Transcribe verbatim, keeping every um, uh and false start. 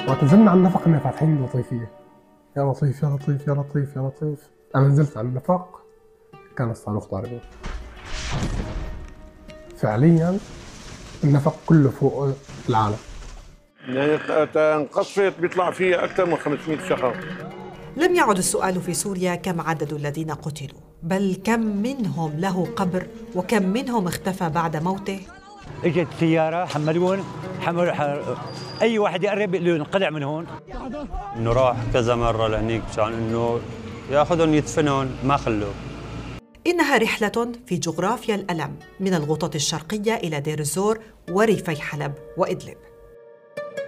وقت نزلنا على النفق كنا فاتحين لطيفية، يا لطيف يا لطيف يا لطيف يا لطيف. أنا نزلت على النفق كان الصاروخ ضاربه. فعليا النفق كله فوق العالم. يعني انقصفت بيطلع فيها أكثر من خمسمئة شخص. لم يعد السؤال في سوريا كم عدد الذين قتلوا، بل كم منهم له قبر وكم منهم اختفى بعد موته. اجت سيارة حملون حمل ح... أي واحد يقرب يقول له انقلع من هون. إنه راح كذا مرة لهنيك مشان إنه ياخذهم يدفنهم ما خلوه. إنها رحلة في جغرافيا الألم من الغوطة الشرقية إلى دير الزور وريفي حلب وإدلب.